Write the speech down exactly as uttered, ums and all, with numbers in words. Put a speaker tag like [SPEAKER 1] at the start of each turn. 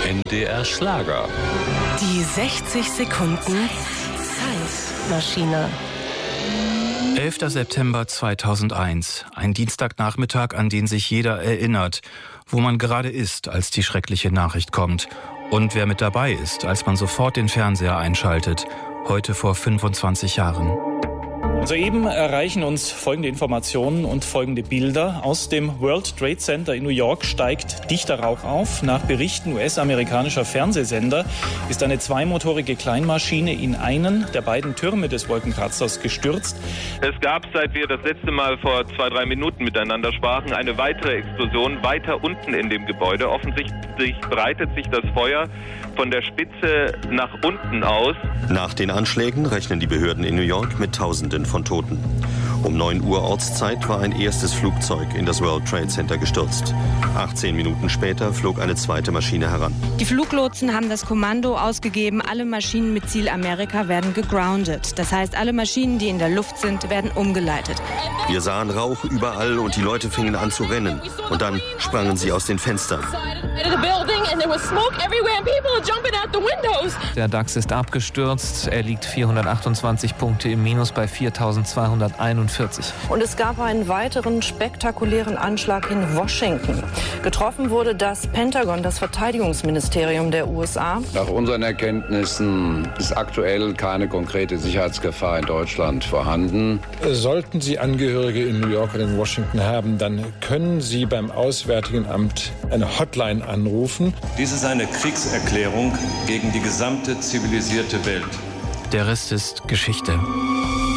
[SPEAKER 1] N D R Schlager.
[SPEAKER 2] Die sechzig Sekunden Zeitmaschine.
[SPEAKER 3] elfter September zweitausendeins. Ein Dienstagnachmittag, an den sich jeder erinnert, wo man gerade ist, als die schreckliche Nachricht kommt. Und wer mit dabei ist, als man sofort den Fernseher einschaltet. Heute vor fünfundzwanzig Jahren.
[SPEAKER 4] Soeben erreichen uns folgende Informationen und folgende Bilder. Aus dem World Trade Center in New York steigt dichter Rauch auf. Nach Berichten U S-amerikanischer Fernsehsender ist eine zweimotorige Kleinmaschine in einen der beiden Türme des Wolkenkratzers gestürzt.
[SPEAKER 5] Es gab, seit wir das letzte Mal vor zwei, drei Minuten miteinander sprachen, eine weitere Explosion weiter unten in dem Gebäude. Offensichtlich breitet sich das Feuer von der Spitze nach unten aus.
[SPEAKER 6] Nach den Anschlägen rechnen die Behörden in New York mit Tausenden von Toten. Um neun Uhr Ortszeit war ein erstes Flugzeug in das World Trade Center gestürzt. achtzehn Minuten später flog eine zweite Maschine heran.
[SPEAKER 7] Die Fluglotsen haben das Kommando ausgegeben, alle Maschinen mit Ziel Amerika werden gegroundet. Das heißt, alle Maschinen, die in der Luft sind, werden umgeleitet.
[SPEAKER 6] Wir sahen Rauch überall und die Leute fingen an zu rennen. Und dann sprangen sie aus den Fenstern.
[SPEAKER 8] Der DAX ist abgestürzt. Er liegt vierhundertachtundzwanzig Punkte im Minus bei viertausendzweihunderteinundvierzig.
[SPEAKER 9] Und es gab einen weiteren spektakulären Anschlag in Washington. Getroffen wurde das Pentagon, das Verteidigungsministerium der U S A.
[SPEAKER 10] Nach unseren Erkenntnissen ist aktuell keine konkrete Sicherheitsgefahr in Deutschland vorhanden.
[SPEAKER 11] Sollten Sie Angehörige in New York oder in Washington haben, dann können Sie beim Auswärtigen Amt eine Hotline anrufen.
[SPEAKER 12] Dies ist eine Kriegserklärung gegen die gesamte zivilisierte Welt.
[SPEAKER 3] Der Rest ist Geschichte.